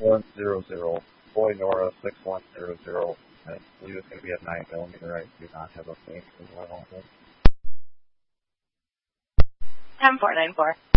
6100. Boy Nora 6100. I believe it's going to be at 9mm. I do not have a thing as well. 10494.